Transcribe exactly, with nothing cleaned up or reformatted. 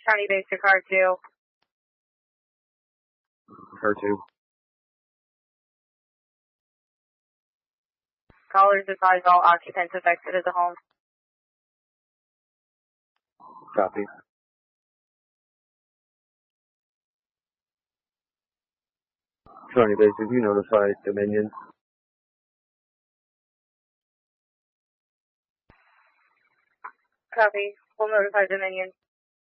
County base to car two. Car two. Callers advise all occupants have exited the home. Copy. County base, have you notified Dominion? Copy. We'll notify Dominion.